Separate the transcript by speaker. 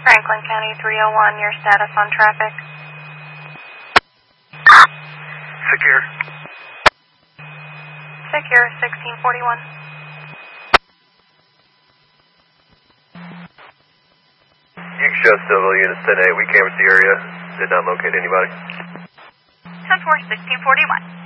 Speaker 1: Franklin County 301, your status on traffic.
Speaker 2: Secure.
Speaker 1: Secure, 1641.
Speaker 2: You can show Civil Unit 10-8. We canvassed the area. Did not locate anybody.
Speaker 1: 10-4, 1641.